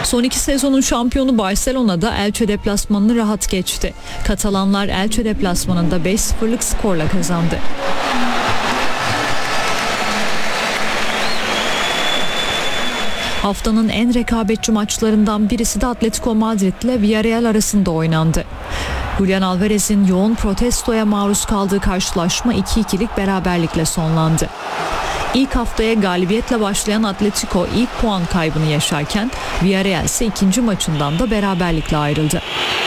Son 2 sezonun şampiyonu Barcelona'da Elche deplasmanını rahat geçti. Katalanlar Elche deplasmanında 5-0'lık skorla kazandı. Haftanın en rekabetçi maçlarından birisi de Atletico Madrid ile Villarreal arasında oynandı. Julian Alvarez'in yoğun protestoya maruz kaldığı karşılaşma 2-2'lik beraberlikle sonlandı. İlk haftaya galibiyetle başlayan Atletico ilk puan kaybını yaşarken Villarreal ise ikinci maçından da beraberlikle ayrıldı.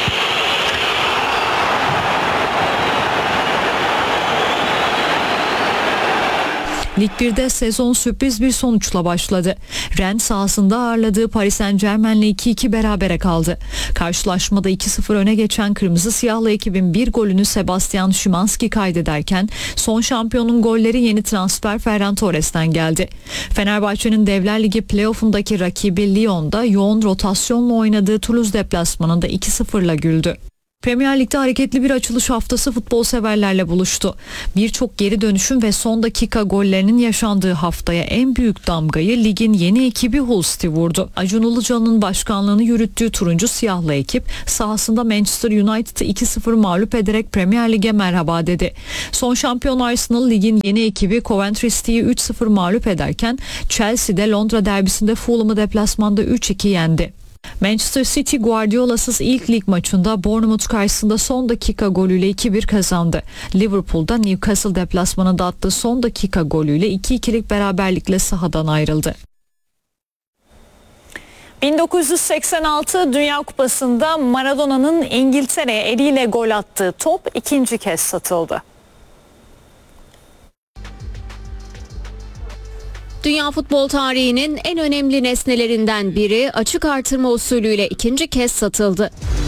Lig 1'de sezon sürpriz bir sonuçla başladı. Rennes sahasında ağırladığı Paris Saint-Germain'le 2-2 berabere kaldı. Karşılaşmada 2-0 öne geçen Kırmızı Siyahlı ekibin bir golünü Sebastian Szymanski kaydederken son şampiyonun golleri yeni transfer Ferran Torres'ten geldi. Fenerbahçe'nin Devler Ligi playoff'undaki rakibi Lyon'da yoğun rotasyonla oynadığı Toulouse deplasmanında 2-0'la güldü. Premier Lig'de hareketli bir açılış haftası futbol severlerle buluştu. Birçok geri dönüşüm ve son dakika gollerinin yaşandığı haftaya en büyük damgayı ligin yeni ekibi Hull City vurdu. Acun Ilıcalı'nın başkanlığını yürüttüğü turuncu siyahlı ekip sahasında Manchester United'ı 2-0 mağlup ederek Premier Lig'e merhaba dedi. Son şampiyon Arsenal ligin yeni ekibi Coventry City'yi 3-0 mağlup ederken Chelsea'de Londra derbisinde Fulham'ı deplasmanda 3-2 yendi. Manchester City Guardiola'sız ilk lig maçında Bournemouth karşısında son dakika golüyle 2-1 kazandı. Liverpool'da Newcastle deplasmanında attığı son dakika golüyle 2-2'lik beraberlikle sahadan ayrıldı. 1986 Dünya Kupası'nda Maradona'nın İngiltere'ye eliyle gol attığı top ikinci kez satıldı. Dünya futbol tarihinin en önemli nesnelerinden biri açık artırma usulüyle ikinci kez satıldı.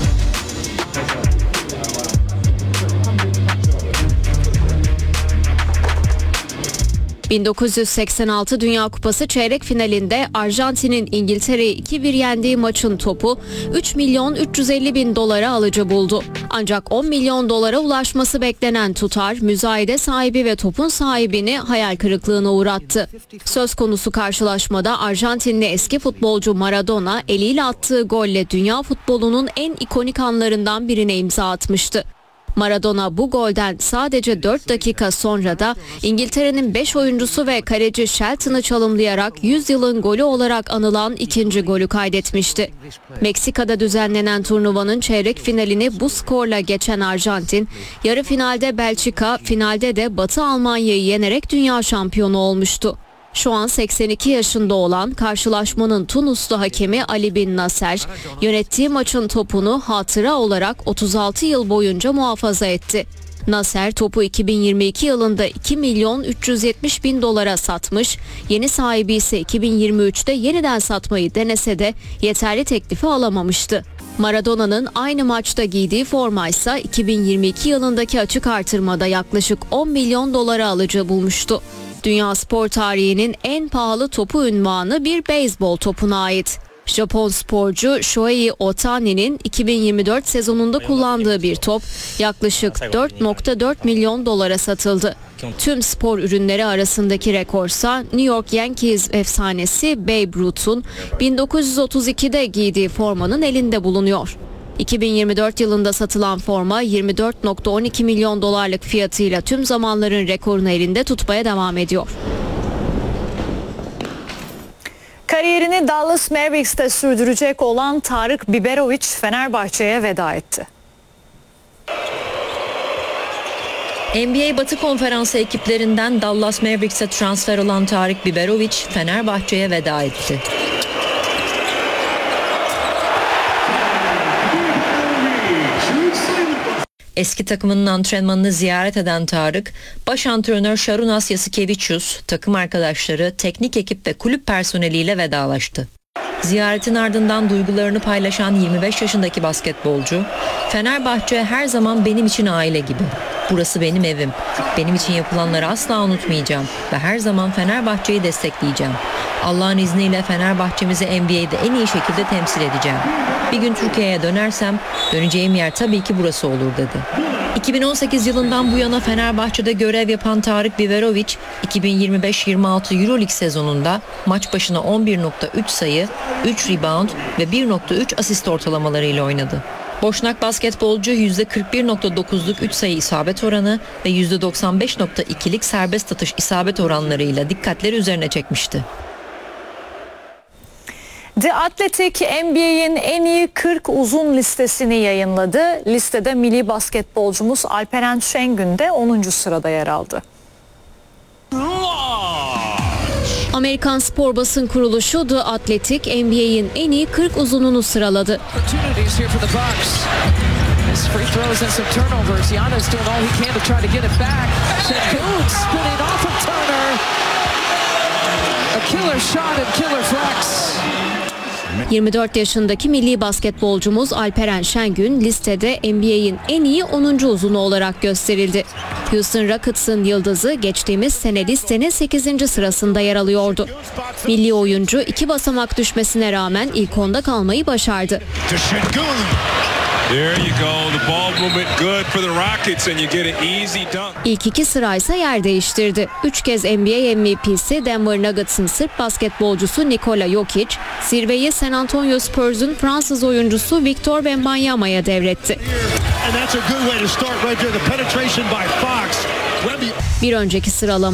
...1986 Dünya Kupası çeyrek finalinde Arjantin'in İngiltere'yi 2-1 yendiği maçın topu 3 milyon 350 bin dolara alıcı buldu. Ancak 10 milyon dolara ulaşması beklenen tutar müzayede sahibi ve topun sahibini hayal kırıklığına uğrattı. Söz konusu karşılaşmada Arjantinli eski futbolcu Maradona eliyle attığı golle dünya futbolunun en ikonik anlarından birine imza atmıştı. Maradona bu golden sadece 4 dakika sonra da İngiltere'nin 5 oyuncusu ve kaleci Shelton'ı çalımlayarak 100 yılın golü olarak anılan ikinci golü kaydetmişti. Meksika'da düzenlenen turnuvanın çeyrek finalini bu skorla geçen Arjantin, yarı finalde Belçika, finalde de Batı Almanya'yı yenerek dünya şampiyonu olmuştu. Şu an 82 yaşında olan karşılaşmanın Tunuslu hakemi Ali Bin Nasser, yönettiği maçın topunu hatıra olarak 36 yıl boyunca muhafaza etti. Nasser topu 2022 yılında 2 milyon 370 bin dolara satmış, yeni sahibi ise 2023'te yeniden satmayı denese de yeterli teklifi alamamıştı. Maradona'nın aynı maçta giydiği forma ise 2022 yılındaki açık artırmada yaklaşık 10 milyon dolara alıcı bulmuştu. Dünya spor tarihinin en pahalı topu unvanı bir beyzbol topuna ait. Japon sporcu Shohei Ohtani'nin 2024 sezonunda kullandığı bir top yaklaşık 4,4 milyon dolara satıldı. Tüm spor ürünleri arasındaki rekorsa New York Yankees efsanesi Babe Ruth'un 1932'de giydiği formanın elinde bulunuyor. 2024 yılında satılan forma 24,12 milyon dolarlık fiyatıyla tüm zamanların rekorunu elinde tutmaya devam ediyor. Kariyerini Dallas Mavericks'te sürdürecek olan Tarık Biberovic Fenerbahçe'ye veda etti. NBA Batı Konferansı ekiplerinden Dallas Mavericks'e transfer olan Tarık Biberovic Fenerbahçe'ye veda etti. Eski takımının antrenmanını ziyaret eden Tarık, baş antrenör Şarunas Yasikevicius, takım arkadaşları, teknik ekip ve kulüp personeliyle vedalaştı. Ziyaretin ardından duygularını paylaşan 25 yaşındaki basketbolcu, "Fenerbahçe her zaman benim için aile gibi. Burası benim evim. Benim için yapılanları asla unutmayacağım ve her zaman Fenerbahçe'yi destekleyeceğim. Allah'ın izniyle Fenerbahçemizi NBA'de en iyi şekilde temsil edeceğim. Bir gün Türkiye'ye dönersem döneceğim yer tabii ki burası olur" dedi. 2018 yılından bu yana Fenerbahçe'de görev yapan Tarık Biberovic, 2025-26 Euroleague sezonunda maç başına 11.3 sayı, 3 rebound ve 1.3 asist ortalamalarıyla oynadı. Boşnak basketbolcu %41.9'luk 3 sayı isabet oranı ve %95.2'lik serbest atış isabet oranlarıyla dikkatleri üzerine çekmişti. The Athletic NBA'in en iyi 40 uzun listesini yayınladı. Listede milli basketbolcumuz Alperen Şengün de 10. sırada yer aldı. Amerikan spor basın kuruluşu The Athletic NBA'in en iyi 40 uzununu sıraladı. Killer shot and killer flex. 24 yaşındaki milli basketbolcumuz Alperen Şengün listede NBA'in en iyi 10. uzunu olarak gösterildi. Houston Rockets'ın yıldızı geçtiğimiz sene listenin 8. sırasında yer alıyordu. Milli oyuncu 2 basamak düşmesine rağmen ilk 10'da kalmayı başardı. İlk 2 sıraysa yer değiştirdi. 3 kez NBA MVP'si Denver Nuggets'ın Sırp basketbolcusu Nikola Jokic, zirveyi San Antonio Spurs'un Fransız oyuncusu Victor Wembanyama'ya devretti. Bir önceki sıralama